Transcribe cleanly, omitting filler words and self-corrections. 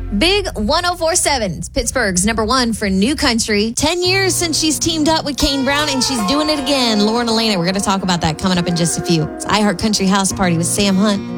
Big 104.7. It's Pittsburgh's number one for new country. 10 years since she's teamed up with Kane Brown, and she's doing it again. Lauren Elena, we're going to talk about that coming up in just a few. It's iHeart Country House Party with Sam Hunt.